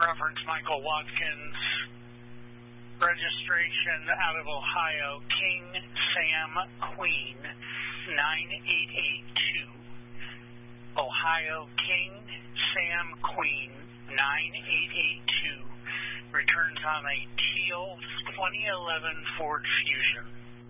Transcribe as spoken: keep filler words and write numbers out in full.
Reference Michael Watkins, registration out of Ohio, King Sam Queen nine eight eight two. Ohio, King Sam Queen nine eight eight two. Returns on a teal twenty eleven Ford Fusion.